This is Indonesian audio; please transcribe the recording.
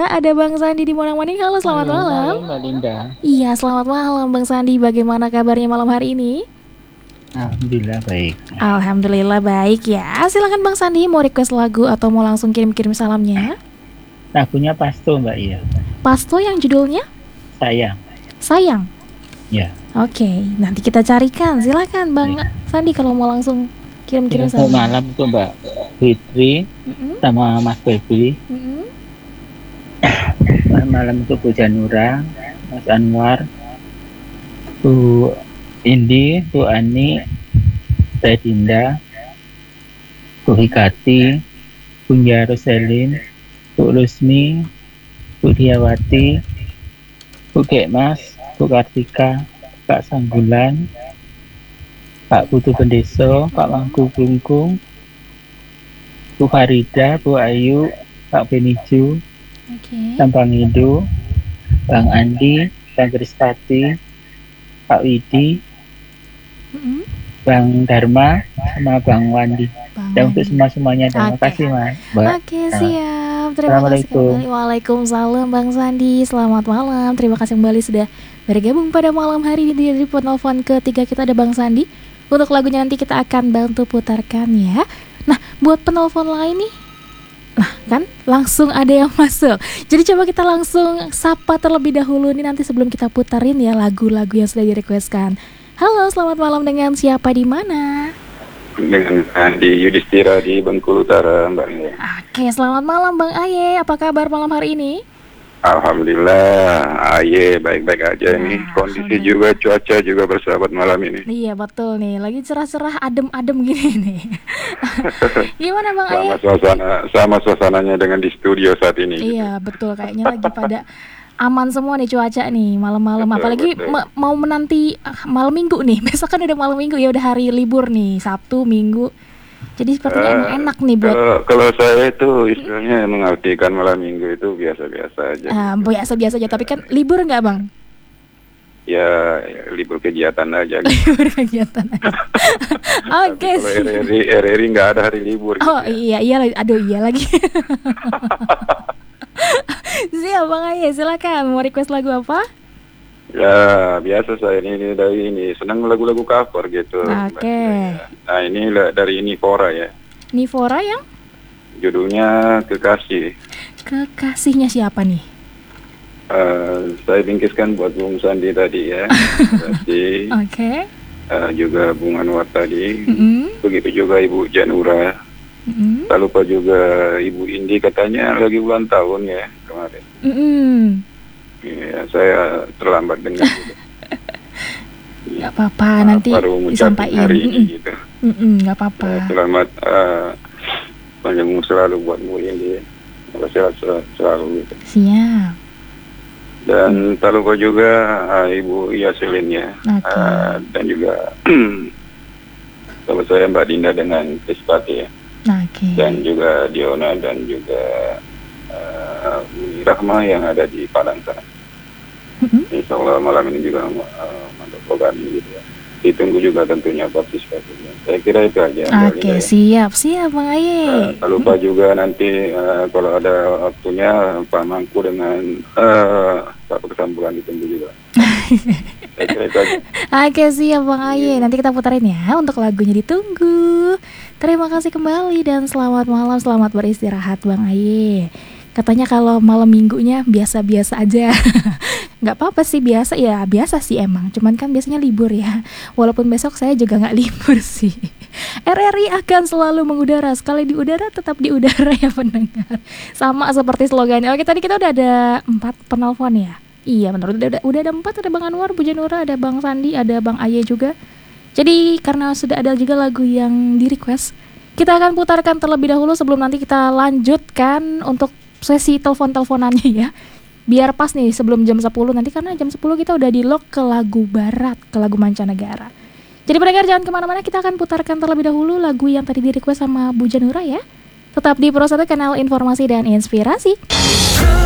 kita ada Bang Sandi di Morning Morning. Halo, selamat Halo, malam. halo Mbak Linda. Iya, selamat malam Bang Sandi. Bagaimana kabarnya malam hari ini? Alhamdulillah baik. Alhamdulillah baik ya. Silakan Bang Sandi, mau request lagu atau mau langsung kirim-kirim salamnya? Lagunya Pasto Mbak ya. Pasto yang judulnya Sayang. Sayang. Ya. Oke, nanti kita carikan. Silakan Bang Sandi kalau mau langsung kirim-kirim Selamat salam. malam untuk Mbak Fitri sama Mas Baby. Selamat malam untuk Bu Janura, Mas Anwar, Bu Indi, Bu Ani, Teh Dinda, Bu Hikati, Bunda Roselin, Bu Lusmi, Bu Diawati, Bu Gekmas, Bu Kartika, Pak Sanggulan, Pak Putu Pendeso, Pak Mangku Bungkung, Bu Farida, Bu Ayu, Pak Beniju, Oke. Bang Indo, Bang Andi, Bang Krispati, Pak Widi, Bang Dharma, sama Bang Wandi. Bang Dan untuk Wandi. semuanya terima Oke. kasih Mas. Mbak. Oke, siap. Terima kasih Assalamualaikum. kembali. Waalaikumsalam Bang Sandi. Selamat malam. Terima kasih kembali sudah bergabung pada malam hari ini di penelpon ketiga kita ada Bang Sandi. Untuk lagunya nanti kita akan bantu putarkan ya. Nah, buat penelpon lain nih, nah kan langsung ada yang masuk. Jadi coba kita langsung sapa terlebih dahulu nih nanti sebelum kita putarin ya lagu-lagu yang sudah direquestkan. Halo, selamat malam, dengan siapa di mana? Dengan Andi Yudhistira di Bengkulu Utara, Mbak Nia. Oke, selamat malam Bang Aye. Apa kabar malam hari ini? Alhamdulillah, baik-baik aja ini. Kondisi juga, cuaca juga bersahabat malam ini. Iya betul nih, lagi cerah-cerah, adem-adem gini nih. Gimana Bang Aye? Sama suasananya dengan di studio saat ini. Iya betul, kayaknya lagi pada aman semua nih cuaca nih malam-malam. Betul, Apalagi betul. mau menanti malam minggu nih. Besok kan udah malam minggu ya, udah hari libur nih, Sabtu, Minggu. Jadi sepertinya enak nih buat Kalau saya itu istilahnya mengartikan malam minggu itu biasa-biasa aja. biasa-biasa aja. Tapi kan libur nggak Bang? Ya, libur kegiatan aja. Libur kegiatan aja. Oke Kalau sih. RRI nggak ada hari libur. Oh gitu ya. iya, aduh iya lagi. Siap Bang Aye, silakan mau request lagu apa? Ya, biasa saya ini dari ini senang lagu-lagu cover gitu. Oke. Nah, ini dari Nivora ya. Nivora yang Judulnya Kekasih. kekasihnya siapa nih? Saya bingkiskan buat Bung Sandi tadi ya. Kekasih. Oke. Juga Bung Anwar tadi. Mm-mm. Begitu juga Ibu Janura. Mm-mm. Tak lupa juga Ibu Indi, katanya lagi ulang tahun ya kemarin. Mm-mm. Ya, saya terlambat dengar gitu. Gak apa-apa, nanti baru ngucapin disampaikan. hari ini gitu. Gak apa-apa. Ya, selamat panjang umur selalu buat Bu Indi. Sehat selalu gitu. Siap. Dan tak lupa juga Ibu Yaselin ya. Oke. Dan juga sahabat saya Mbak Dinda dengan Krispati ya. Oke. Dan juga Diona dan juga Bu Rahma yang ada di Padang sana. Insya Allah malam ini juga mantap program ini gitu ya. Ditunggu juga tentunya partisipasinya. Saya kira itu aja. Oke, siap Bang Aye. Tak lupa juga nanti kalau ada waktunya Pak Mangku dengan Pak Kesambulan ditunggu juga. Saya kira itu aja. Oke, siap Bang Aye. Nanti kita putarin ya untuk lagunya, ditunggu. Terima kasih kembali dan selamat malam, selamat beristirahat Bang Aye. Katanya kalau malam minggunya biasa-biasa aja. Nggak apa-apa sih, biasa ya, biasa sih emang. Cuman kan biasanya libur ya. Walaupun besok saya juga nggak libur sih. RRI akan selalu mengudara. Sekali di udara tetap di udara ya pendengar. Sama seperti slogannya. Oke, tadi kita udah ada 4 penelpon ya. Iya benar, udah ada 4. Ada Bang Anwar, Bu Janura, ada Bang Sandi, ada Bang Aye juga. Jadi karena sudah ada juga lagu yang di request, kita akan putarkan terlebih dahulu sebelum nanti kita lanjutkan untuk sesi telepon-teleponannya ya. Biar pas nih sebelum jam 10 nanti, karena jam 10 kita udah di lock ke lagu barat, ke lagu mancanegara. Jadi pendengar jangan kemana-mana, kita akan putarkan terlebih dahulu lagu yang tadi di request sama Bu Janura ya. Tetap di Pro 1 kanal informasi dan inspirasi.